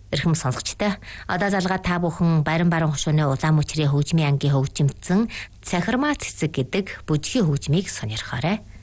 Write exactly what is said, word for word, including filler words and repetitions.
Эрхэм сонсогчтой, одоо залгаа та бүхэн Барин баруун хошууны улаан мөчрийн хөгжмийн ангийн хөгжимдсэн Цахирмаа цэцэг гэдэг бүжгийн хөгжмийг сонирхоорой.